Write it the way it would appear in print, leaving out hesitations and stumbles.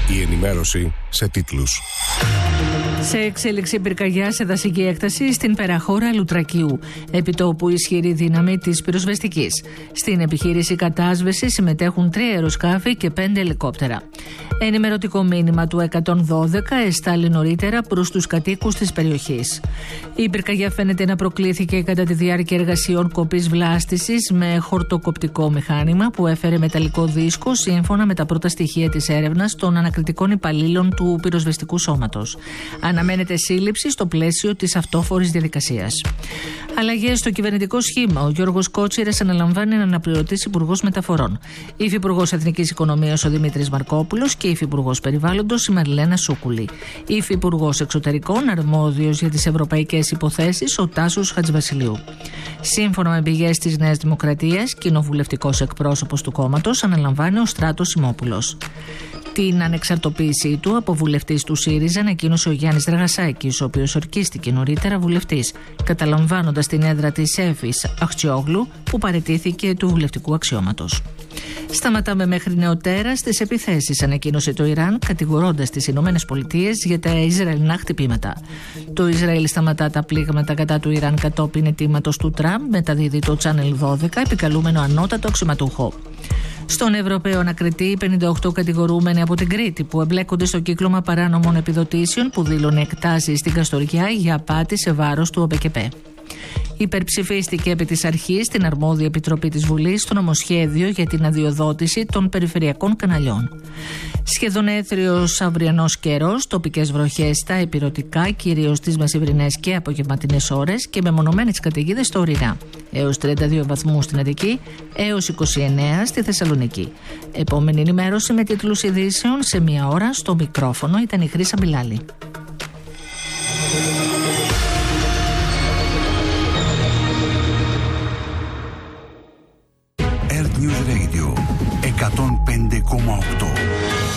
Η ενημέρωση σε τίτλους. Σε εξέλιξη πυρκαγιά σε δασική έκταση στην Περαχώρα Λουτρακίου, επιτόπου ισχυρή δύναμη της πυροσβεστικής. Στην επιχείρηση κατάσβεση συμμετέχουν 3 αεροσκάφη και 5 ελικόπτερα. Ενημερωτικό μήνυμα του 112 εστάλει νωρίτερα προς τους κατοίκους της περιοχής. Η πυρκαγιά φαίνεται να προκλήθηκε κατά τη διάρκεια εργασιών κοπής βλάστησης με χορτοκοπτικό μηχάνημα που έφερε μεταλλικό δίσκο, σύμφωνα με τα πρώτα στοιχεία της έρευνας των ανακριτικών υπαλλήλων του πυροσβεστικού σώματος. Αναμένεται σύλληψη στο πλαίσιο της αυτόφορης διαδικασίας. Αλλαγές στο κυβερνητικό σχήμα. Ο Γιώργος Κότσιρας αναλαμβάνει αναπληρωτής υπουργός μεταφορών. Υφυπουργός Εθνικής Οικονομίας ο Δημήτρης Μαρκόπουλος και υφυπουργός Περιβάλλοντος η Μαριλένα Σούκουλη. Υφυπουργός Εξωτερικών, αρμόδιος για τις ευρωπαϊκές υποθέσεις, ο Τάσος Χατζηβασιλείου. Σύμφωνα με πηγές της Νέας Δημοκρατίας, κοινοβουλευτικός εκπρόσωπος του κόμματος αναλαμβάνει ο Στράτος Σιμόπουλος. Την ανεξαρτοποίησή του από βουλευτής του ΣΥΡΙΖΑ ανακοίνωσε ο Γιάννης Δραγασάκης, ο οποίος ορκίστηκε νωρίτερα βουλευτής, καταλαμβάνοντας την έδρα της Εύης Αχτσιόγλου, που παραιτήθηκε του βουλευτικού αξιώματος. Σταματάμε μέχρι νεοτέρας τις επιθέσεις, ανακοίνωσε το Ιράν, κατηγορώντας τις Ηνωμένες Πολιτείες για τα Ισραηλινά χτυπήματα. Το Ισραήλ σταματά τα πλήγματα κατά του Ιράν κατόπιν αιτήματος του Τραμπ, μεταδίδει το Channel 12, επικαλούμενο ανώτατο αξιωματούχο. Στον Ευρωπαίο ανακριτή, 58 κατηγορούμενοι από την Κρήτη που εμπλέκονται στο κύκλωμα παράνομων επιδοτήσεων που δήλωνε εκτάσεις στην Καστοριά για απάτη σε βάρος του ΟΠΕΚΕΠΕ. Υπερψηφίστηκε επί της αρχής στην αρμόδια επιτροπή της Βουλής το νομοσχέδιο για την αδειοδότηση των περιφερειακών καναλιών. Σχεδόν έθριος αυριανός καιρός, τοπικές βροχές στα ηπειρωτικά, κυρίως τις μεσημβρινές και απογευματινές ώρες και μεμονωμένες καταιγίδες στο ορεινά. Έως 32 βαθμούς στην Αττική, έως 29 στη Θεσσαλονίκη. Επόμενη ενημέρωση με τίτλους ειδήσεων σε 1 ώρα. Στο μικρόφωνο ήταν η Χρύσα Μπιλάλη. Earth News Radio 105,8